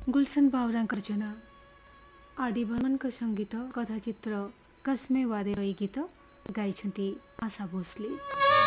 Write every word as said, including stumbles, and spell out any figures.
गुलशन बाहुरांकर रचना R D बर्मनको सङ्गीत कथाचित्र कसमे वादे रही गीत गाइछन्ती आशा भोसले।